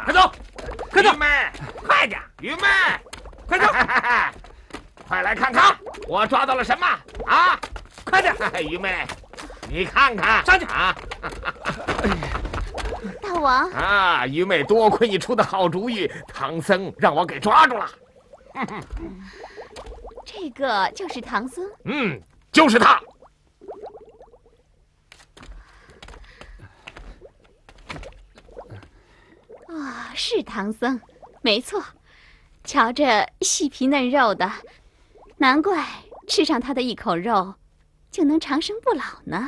快走，快走！ 愚昧，快点，愚昧， 快走！ 快来看看，我抓到了什么啊！快点，愚昧，你看看， 上去啊！ 大王， 啊，愚昧，多亏你出的好主意，唐僧让我给抓住了。 这个就是唐僧。 就是他。 是唐僧，没错。瞧这细皮嫩肉的，难怪吃上他的一口肉，就能长生不老呢。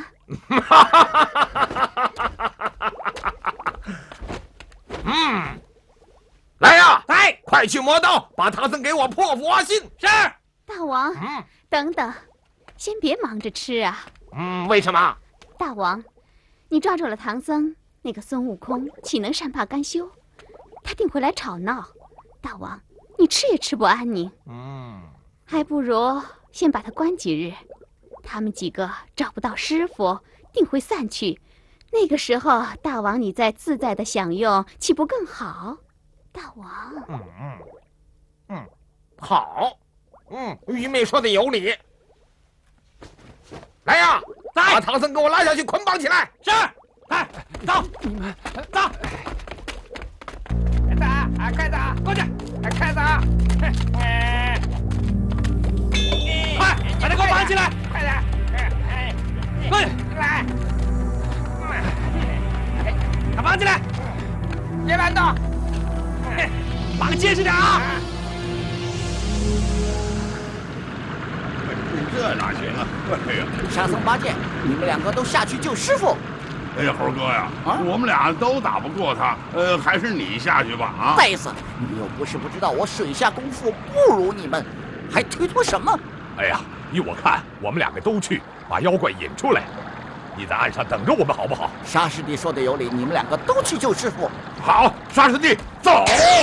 来呀， 来， 快去磨刀，把唐僧给我破佛心。 是。 大王，等等，先别忙着吃啊。 为什么？ 大王，你抓住了唐僧，那个孙悟空岂能善罢甘休？他定会来吵闹。大王，你吃也吃不安宁。还不如先把他关几日，他们几个找不到师傅，定会散去。那个时候，大王你再自在的享用，岂不更好？大王， 好，愚昧说的有理。来呀，把唐僧给我拉下去，捆绑起来。 是，来，走，你们走。 快走， 过去， 快走！ 快，把他给我绑起来！ 快点！ 过去， 来， 把他绑起来， 别乱动， 绑结实点啊！ 这哪行啊！哎呀， 沙僧、八戒，你们两个都下去救师傅。 哎呀，猴哥呀，我们俩都打不过他，还是你下去吧啊！ 呆子，你又不是不知道我水下功夫不如你们，还推脱什么？ 哎呀，依我看，我们两个都去把妖怪引出来，你在岸上等着我们好不好？ 沙师弟说的有理，你们两个都去救师傅。 好，沙师弟，走。